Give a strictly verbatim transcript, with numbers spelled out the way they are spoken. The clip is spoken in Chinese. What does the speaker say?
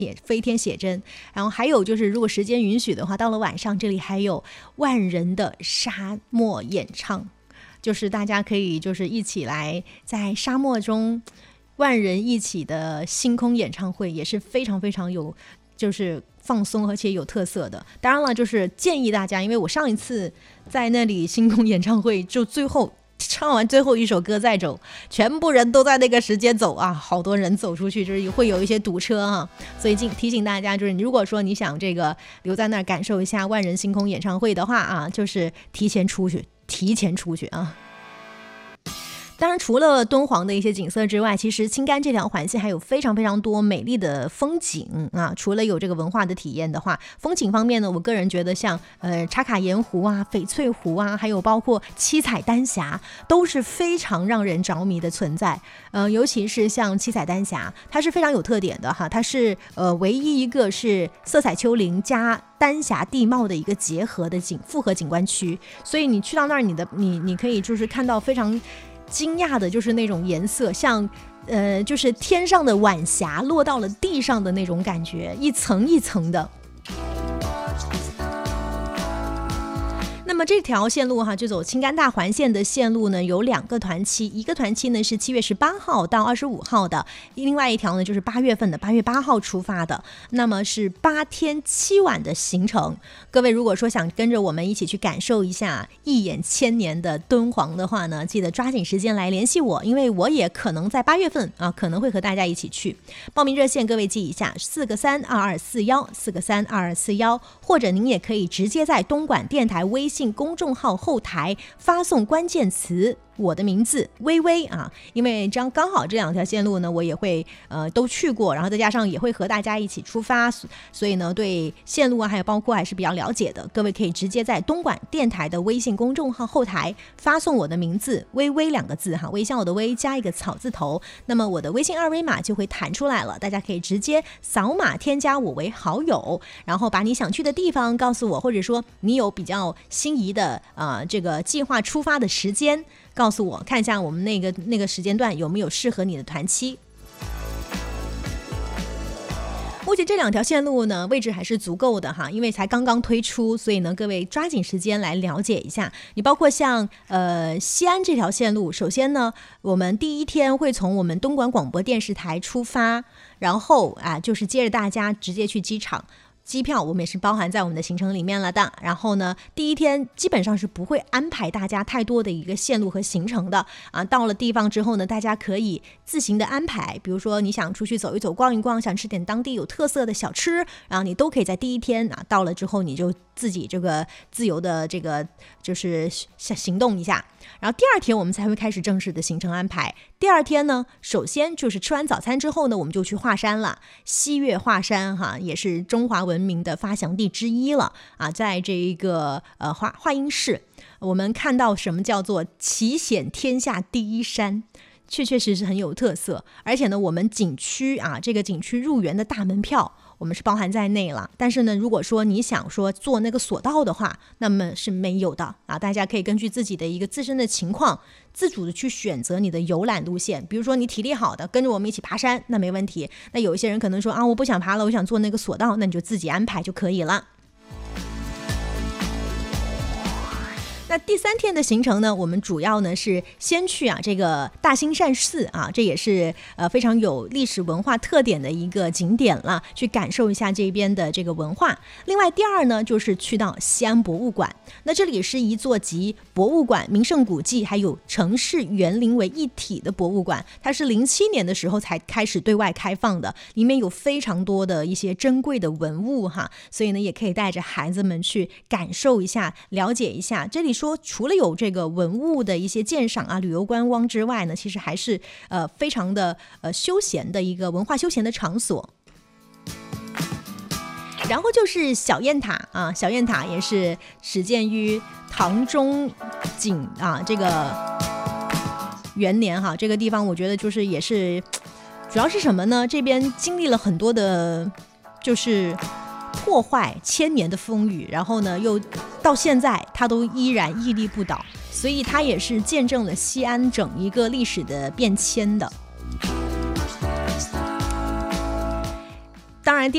也飞天写真，然后还有就是如果时间允许的话，到了晚上这里还有万人的沙漠演唱，就是大家可以就是一起来在沙漠中万人一起的星空演唱会，也是非常非常有就是放松而且有特色的。当然了，就是建议大家，因为我上一次在那里星空演唱会就最后唱完最后一首歌再走，全部人都在那个时间走啊，好多人走出去，就是会有一些堵车啊。所以提醒大家，就是如果说你想这个留在那儿感受一下万人星空演唱会的话啊，就是提前出去，提前出去啊。当然除了敦煌的一些景色之外，其实青甘这条环线还有非常非常多美丽的风景啊。除了有这个文化的体验的话，风景方面呢，我个人觉得像呃茶卡盐湖啊、翡翠湖啊，还有包括七彩丹霞，都是非常让人着迷的存在。呃，尤其是像七彩丹霞，它是非常有特点的哈，它是呃唯一一个是色彩丘陵加丹霞地貌的一个结合的景复合景观区，所以你去到那儿，你的你你可以就是看到非常惊讶的就是那种颜色，像呃就是天上的晚霞落到了地上的那种感觉，一层一层的。那么这条线路哈，就走青甘大环线的线路呢，有两个团期，一个团期呢是七月十八号到二十五号的，另外一条呢就是八月份的八月八号出发的，那么是八天七晚的行程。各位如果说想跟着我们一起去感受一下一眼千年的敦煌的话呢，记得抓紧时间来联系我，因为我也可能在八月份啊，可能会和大家一起去。报名热线各位记一下，四个三二二四幺，四个三二二四幺，或者您也可以直接在东莞电台微信公众号后台发送关键词我的名字微微啊，因为这样刚好这两条线路呢，我也会呃都去过，然后再加上也会和大家一起出发，所以呢对线路啊还有包括还是比较了解的。各位可以直接在东莞电台的微信公众号后台发送我的名字微微两个字哈，微笑的微加一个草字头，那么我的微信二维码就会弹出来了，大家可以直接扫码添加我为好友，然后把你想去的地方告诉我，或者说你有比较心仪的呃这个计划出发的时间告诉我，看一下我们那个那个时间段有没有适合你的团期。目前这两条线路呢，位置还是足够的哈，因为才刚刚推出，所以呢，各位抓紧时间来了解一下。你包括像呃西安这条线路，首先呢，我们第一天会从我们东莞广播电视台出发，然后啊，就是接着大家直接去机场。机票我们也是包含在我们的行程里面了的，然后呢第一天基本上是不会安排大家太多的一个线路和行程的啊。到了地方之后呢，大家可以自行的安排，比如说你想出去走一走逛一逛，想吃点当地有特色的小吃，然后你都可以在第一天啊到了之后你就自己这个自由的这个就是行动一下，然后第二天我们才会开始正式的行程安排。第二天呢，首先就是吃完早餐之后呢，我们就去华山了。西岳华山哈，也是中华文明的发祥地之一了啊，在这一个呃华华阴市，我们看到什么叫做奇险天下第一山。确确实实很有特色，而且呢，我们景区啊，这个景区入园的大门票我们是包含在内了。但是呢，如果说你想说坐那个索道的话，那么是没有的啊。大家可以根据自己的一个自身的情况，自主的去选择你的游览路线。比如说你体力好的，跟着我们一起爬山，那没问题。那有一些人可能说啊，我不想爬了，我想坐那个索道，那你就自己安排就可以了。那第三天的行程呢，我们主要呢是先去啊这个大兴善寺啊，这也是呃非常有历史文化特点的一个景点了，去感受一下这边的这个文化。另外第二呢，就是去到西安博物馆。那这里是一座集博物馆、名胜古迹还有城市园林为一体的博物馆，它是零七年的时候才开始对外开放的，里面有非常多的一些珍贵的文物哈，所以呢也可以带着孩子们去感受一下，了解一下。这里说除了有这个文物的一些鉴赏啊、旅游观光之外呢，其实还是呃非常的呃休闲的一个文化休闲的场所。然后就是小雁塔啊，小雁塔也是始建于唐中景啊这个元年哈，这个地方我觉得就是也是主要是什么呢？这边经历了很多的，就是破坏千年的风雨，然后呢又到现在它都依然屹立不倒，所以它也是见证了西安整一个历史的变迁的。 当然第